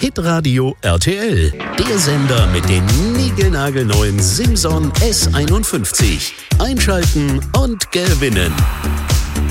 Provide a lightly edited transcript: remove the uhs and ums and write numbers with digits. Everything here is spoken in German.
Hitradio RTL. Der Sender mit den niegelnagelneuen Simson S51. Einschalten und gewinnen.